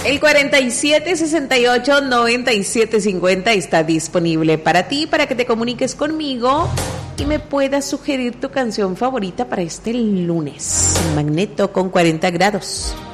El 4768-9750 está disponible para ti, para que te comuniques conmigo y me puedas sugerir tu canción favorita para este lunes. Magneto con 40 grados.